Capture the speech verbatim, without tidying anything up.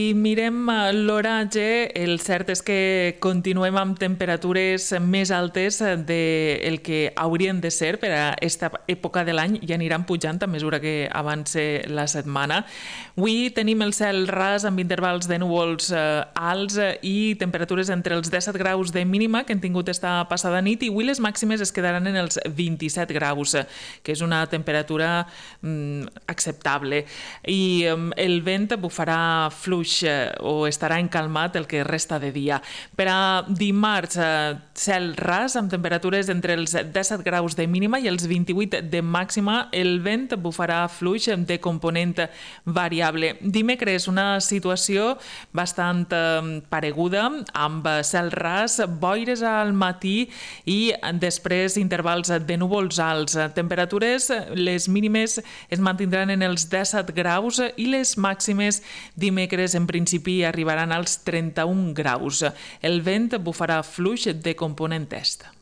Si mirem l'oratge, el cert és que continuem amb temperatures més altes del que haurien de ser per a aquesta època de l'any i aniran pujant a mesura que avança la setmana. Avui tenim el cel ras amb intervals de núvols alts i temperatures entre els disset graus de mínima que hem tingut esta passada nit i avui les màximes es quedaran en els vint-i-set graus, que és una temperatura mm, acceptable. I mm, el vent bufarà fluix o estarà encalmat el que resta de dia. Per a dimarts, cel ras amb temperatures entre els disset graus de mínima i els vint-i-vuit de màxima. El vent bufarà fluix de component variable. Dimecres, una situació bastant pareguda, amb cel ras, boires al matí i després intervals de núvols alts. Temperatures, les mínimes es mantindran en els disset graus i les màximes dimecres en principi arribaran als trenta-un graus. El vent bufarà fluix de component est.